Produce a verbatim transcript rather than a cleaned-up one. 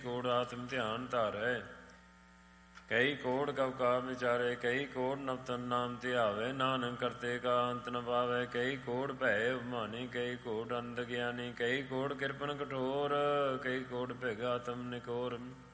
ਕੋੜ ਆਤਮ ਧਿਆਨ ਧਾਰੈ। ਕਈ ਕੋੜ ਕਉ ਕਾ ਵਿਚਾਰੇ, ਕਈ ਕੋੜ ਨਵਤਨ ਨਾਮ ਧਿਆਵੇ। ਨਾਨਕ ਕਰਤੇ ਕਾ ਅੰਤ ਨ ਪਾਵੈ। ਕਈ ਕੋੜ ਭੈ ਅਭਿਮਾਨੀ, ਕਈ ਕੋੜ ਅੰਧ ਗਿਆਨੀ। ਕਈ ਕੋੜ ਕਿਰਪਨ ਕਠੋਰ, ਕਈ ਕੋੜ ਭਿਗ ਆਤਮ ਨਿਕੋਰ।